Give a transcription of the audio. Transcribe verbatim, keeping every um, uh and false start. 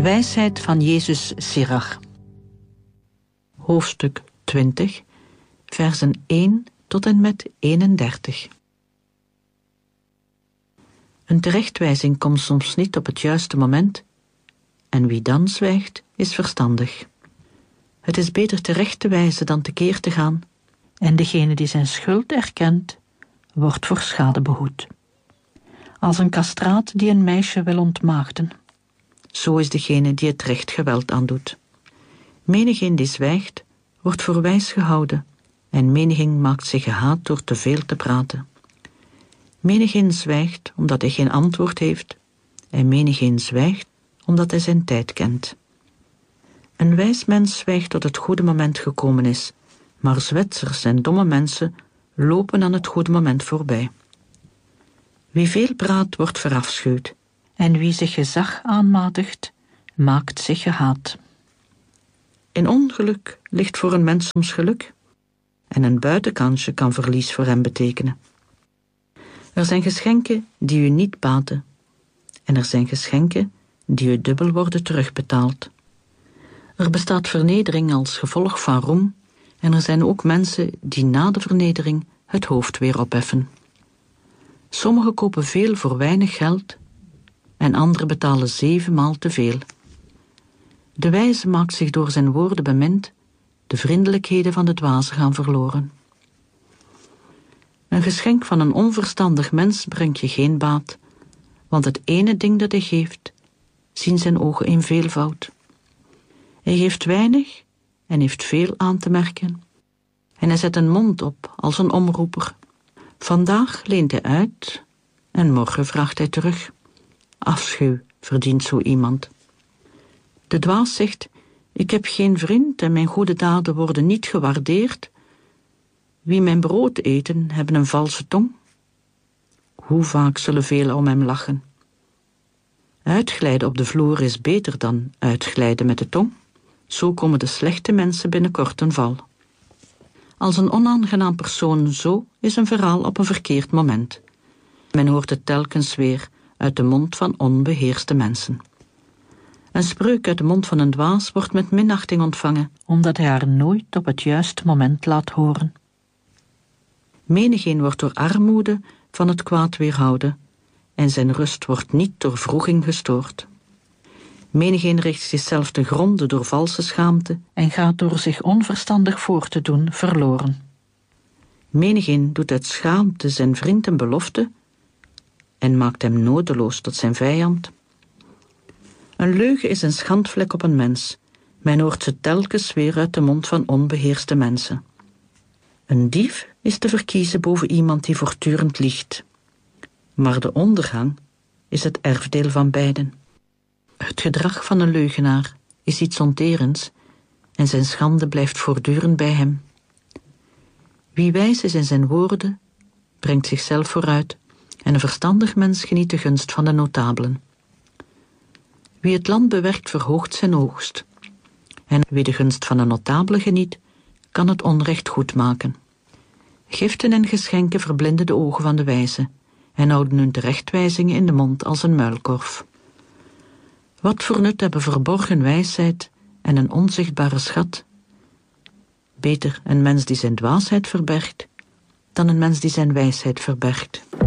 wijsheid van Jezus Sirach. Hoofdstuk twintig, versen één tot en met eenendertig. Een terechtwijzing komt soms niet op het juiste moment, en wie dan zwijgt, is verstandig. Het is beter terecht te wijzen dan tekeer te gaan, en degene die zijn schuld erkent, wordt voor schade behoed. Als een kastraat die een meisje wil ontmaagden, zo is degene die het recht geweld aandoet. Menigeen die zwijgt, wordt voor wijs gehouden, en menigeen maakt zich gehaat door te veel te praten. Menigeen zwijgt omdat hij geen antwoord heeft, en menigeen zwijgt omdat hij zijn tijd kent. Een wijs mens zwijgt tot het goede moment gekomen is, maar zwetsers en domme mensen lopen aan het goede moment voorbij. Wie veel praat, wordt verafschuwd, en wie zich gezag aanmatigt, maakt zich gehaat. In ongeluk ligt voor een mens soms geluk, en een buitenkansje kan verlies voor hem betekenen. Er zijn geschenken die u niet baten, en er zijn geschenken die u dubbel worden terugbetaald. Er bestaat vernedering als gevolg van roem, en er zijn ook mensen die na de vernedering het hoofd weer opheffen. Sommigen kopen veel voor weinig geld, en anderen betalen zevenmaal te veel. De wijze maakt zich door zijn woorden bemind, de vriendelijkheden van de dwaze gaan verloren. Een geschenk van een onverstandig mens brengt je geen baat, want het ene ding dat hij geeft, zien zijn ogen in veelvoud. Hij geeft weinig en heeft veel aan te merken, en hij zet een mond op als een omroeper. Vandaag leent hij uit, en morgen vraagt hij terug. Afschuw verdient zo iemand. De dwaas zegt, ik heb geen vriend en mijn goede daden worden niet gewaardeerd. Wie mijn brood eten, hebben een valse tong. Hoe vaak zullen velen om hem lachen? Uitglijden op de vloer is beter dan uitglijden met de tong. Zo komen de slechte mensen binnenkort ten val. Als een onaangenaam persoon zo is een verhaal op een verkeerd moment. Men hoort het telkens weer uit de mond van onbeheerste mensen. Een spreuk uit de mond van een dwaas wordt met minachting ontvangen, omdat hij haar nooit op het juiste moment laat horen. Menigeen wordt door armoede van het kwaad weerhouden, en zijn rust wordt niet door wroeging gestoord. Menigeen richt zichzelf te gronde door valse schaamte, en gaat door zich onverstandig voor te doen verloren. Menigeen doet uit schaamte zijn vriend een belofte, en maakt hem nodeloos tot zijn vijand. Een leugen is een schandvlek op een mens. Men hoort ze telkens weer uit de mond van onbeheerste mensen. Een dief is te verkiezen boven iemand die voortdurend liegt. Maar de ondergang is het erfdeel van beiden. Het gedrag van een leugenaar is iets onterends, en zijn schande blijft voortdurend bij hem. Wie wijs is in zijn woorden, brengt zichzelf vooruit, en een verstandig mens geniet de gunst van de notabelen. Wie het land bewerkt, verhoogt zijn oogst. En wie de gunst van een notabele geniet, kan het onrecht goedmaken. Giften en geschenken verblinden de ogen van de wijze, en houden hun terechtwijzingen in de mond als een muilkorf. Wat voor nut hebben verborgen wijsheid en een onzichtbare schat? Beter een mens die zijn dwaasheid verbergt, dan een mens die zijn wijsheid verbergt.